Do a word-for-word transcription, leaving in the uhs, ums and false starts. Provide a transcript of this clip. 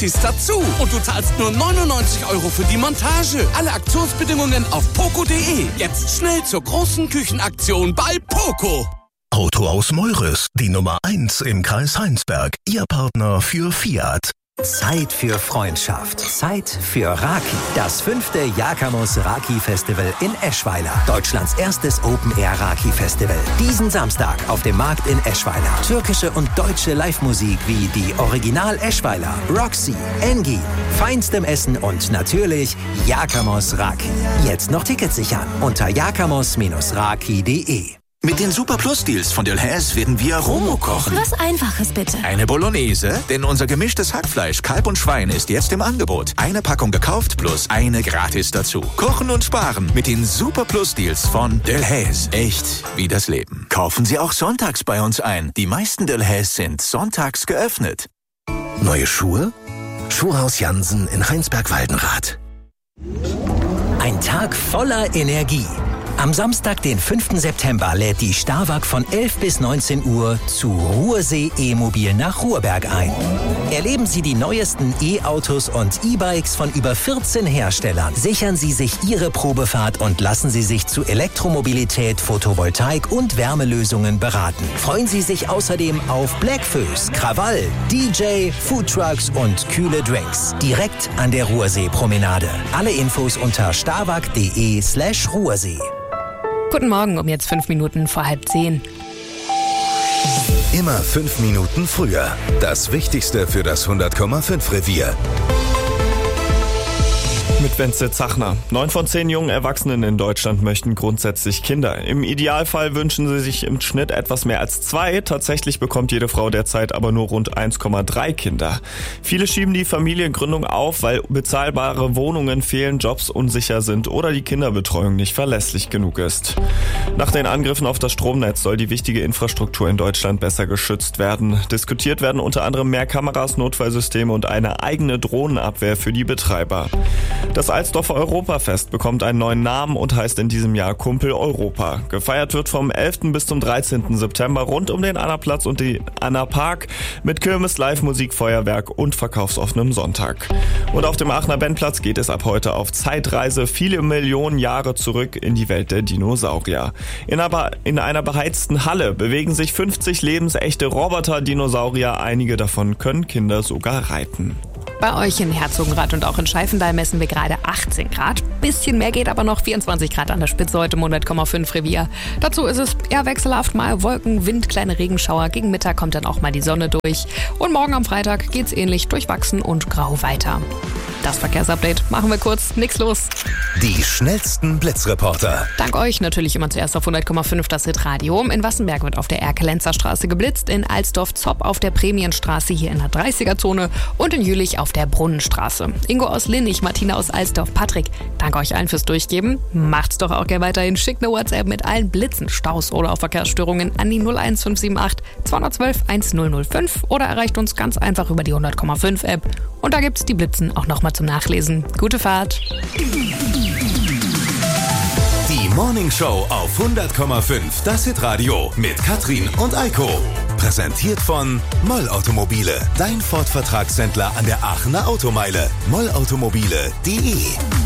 gratis dazu. Und du zahlst nur neunundneunzig Euro für die Montage. Alle Aktionsbedingungen auf poco punkt de. Jetzt schnell zur großen Küchenaktion bei Poco. Autohaus Meures, die Nummer eins im Kreis Heinsberg. Ihr Partner für Fiat. Zeit für Freundschaft. Zeit für Raki. Das fünfte Jakamus Raki Festival in Eschweiler. Deutschlands erstes Open-Air-Raki-Festival. Diesen Samstag auf dem Markt in Eschweiler. Türkische und deutsche Live-Musik wie die Original Eschweiler, Roxy, Engi, feinstem Essen und natürlich Jakamus Raki. Jetzt noch Tickets sichern unter jakamus Raki punkt de. Mit den Super Plus Deals von Delhaize werden wir Romo kochen. Was Einfaches bitte. Eine Bolognese, denn unser gemischtes Hackfleisch, Kalb und Schwein ist jetzt im Angebot. Eine Packung gekauft plus eine gratis dazu. Kochen und sparen mit den Super Plus Deals von Delhaize. Echt wie das Leben. Kaufen Sie auch sonntags bei uns ein. Die meisten Delhaize sind sonntags geöffnet. Neue Schuhe? Schuhhaus Jansen in Heinsberg-Waldenrath. Ein Tag voller Energie. Am Samstag, den fünften September, lädt die Starwag von elf bis neunzehn Uhr zu Ruhrsee E-Mobil nach Ruhrberg ein. Erleben Sie die neuesten E-Autos und E-Bikes von über vierzehn Herstellern. Sichern Sie sich Ihre Probefahrt und lassen Sie sich zu Elektromobilität, Photovoltaik und Wärmelösungen beraten. Freuen Sie sich außerdem auf Blackfoes, Krawall, D J, Foodtrucks und kühle Drinks. Direkt an der Ruhrsee-Promenade. Alle Infos unter starwag.de slash Ruhrsee. Guten Morgen, um jetzt fünf Minuten vor halb zehn. Immer fünf Minuten früher. Das Wichtigste für das hundert Komma fünf Revier. Mit Wenzel Zachner. Neun von zehn jungen Erwachsenen in Deutschland möchten grundsätzlich Kinder. Im Idealfall wünschen sie sich im Schnitt etwas mehr als zwei. Tatsächlich bekommt jede Frau derzeit aber nur rund eins Komma drei Kinder. Viele schieben die Familiengründung auf, weil bezahlbare Wohnungen fehlen, Jobs unsicher sind oder die Kinderbetreuung nicht verlässlich genug ist. Nach den Angriffen auf das Stromnetz soll die wichtige Infrastruktur in Deutschland besser geschützt werden. Diskutiert werden unter anderem mehr Kameras, Notfallsysteme und eine eigene Drohnenabwehr für die Betreiber. Das Alsdorfer Europafest bekommt einen neuen Namen und heißt in diesem Jahr Kumpel Europa. Gefeiert wird vom elften bis zum dreizehnten September rund um den Annaplatz und den Annapark mit Kirmes, Live-Musik, Feuerwerk und verkaufsoffenem Sonntag. Und auf dem Aachener Bennplatz geht es ab heute auf Zeitreise viele Millionen Jahre zurück in die Welt der Dinosaurier. In, aber, in einer beheizten Halle bewegen sich fünfzig lebensechte Roboter-Dinosaurier. Einige davon können Kinder sogar reiten. Bei euch in Herzogenrath und auch in Scheifendahl messen wir gerade achtzehn Grad. Bisschen mehr geht aber noch, vierundzwanzig Grad an der Spitze heute im hundert Komma fünf Revier. Dazu ist es eher wechselhaft, mal Wolken, Wind, kleine Regenschauer. Gegen Mittag kommt dann auch mal die Sonne durch. Und morgen am Freitag geht's ähnlich durchwachsen und grau weiter. Das Verkehrsupdate machen wir kurz, nix los. Die schnellsten Blitzreporter. Dank euch natürlich immer zuerst auf hundert Komma fünf das Hitradio. In Wassenberg wird auf der Erkelenzer Straße geblitzt, in Alsdorf-Zopp auf der Prämienstraße hier in der dreißiger-Zone und in Jülich auf der Brunnenstraße. Ingo aus Linnich, Martina aus Alsdorf, Patrick, danke euch allen fürs Durchgeben. Macht's doch auch gerne weiterhin. Schickt eine WhatsApp mit allen Blitzen, Staus oder auch Verkehrsstörungen an die null eins fünf sieben acht zwei eins zwei eins null null fünf oder erreicht uns ganz einfach über die hundert Komma fünf App. Und da gibt's die Blitzen auch nochmal zum Nachlesen. Gute Fahrt. Die Morning Show auf hundert Komma fünf, das Hitradio mit Katrin und Eiko. Präsentiert von Moll Automobile, dein Ford-Vertragshändler an der Aachener Automeile. moll automobile punkt de